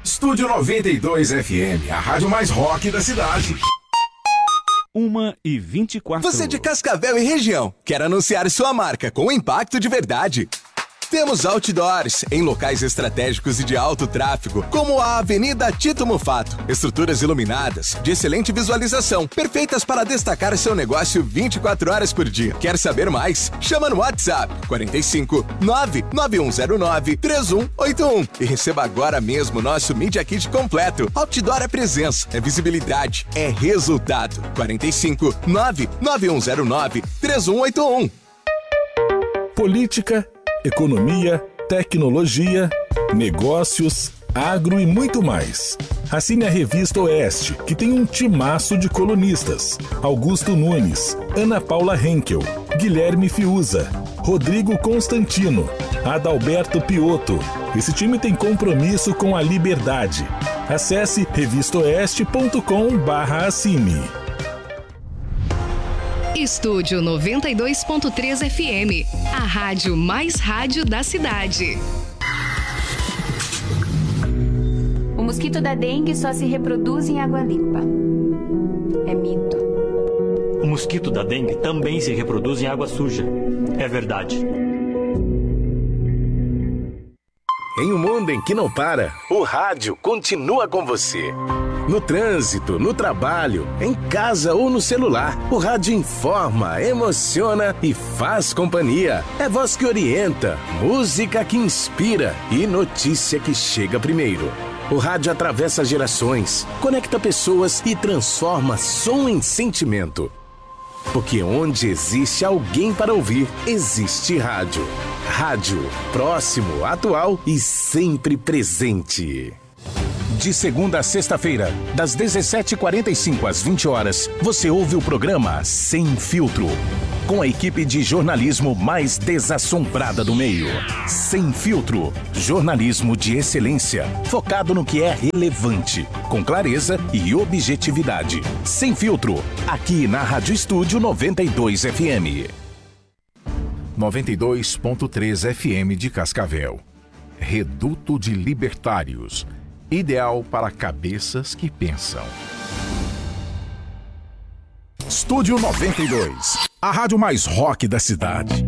Estúdio 92 FM, a rádio mais rock da cidade. 1h24. Você de Cascavel e região, quer anunciar sua marca com impacto de verdade? Temos outdoors em locais estratégicos e de alto tráfego, como a Avenida Tito Mufato. Estruturas iluminadas, de excelente visualização, perfeitas para destacar seu negócio 24 horas por dia. Quer saber mais? Chama no WhatsApp 45 99109 3181 e receba agora mesmo nosso Media Kit completo. Outdoor é presença, é visibilidade, é resultado. 45 99109 3181. Política, economia, tecnologia, negócios, agro e muito mais. Assine a Revista Oeste, que tem um timaço de colunistas. Augusto Nunes, Ana Paula Henkel, Guilherme Fiuza, Rodrigo Constantino, Adalberto Piotto. Esse time tem compromisso com a liberdade. Acesse revistaoeste.com/assine. Estúdio 92.3 FM, a rádio mais rádio da cidade. O mosquito da dengue só se reproduz em água limpa. É mito. O mosquito da dengue também se reproduz em água suja. É verdade. Em um mundo em que não para, o rádio continua com você. No trânsito, no trabalho, em casa ou no celular, o rádio informa, emociona e faz companhia. É voz que orienta, música que inspira e notícia que chega primeiro. O rádio atravessa gerações, conecta pessoas e transforma som em sentimento. Porque onde existe alguém para ouvir, existe rádio. Rádio, próximo, atual e sempre presente. De segunda a sexta-feira, das 17h45 às 20 horas, você ouve o programa Sem Filtro, com a equipe de jornalismo mais desassombrada do meio. Sem Filtro, jornalismo de excelência, focado no que é relevante, com clareza e objetividade. Sem Filtro, aqui na Rádio Estúdio 92 FM. 92.3 FM de Cascavel. Reduto de Libertários. Ideal para cabeças que pensam. Estúdio 92, a rádio mais rock da cidade.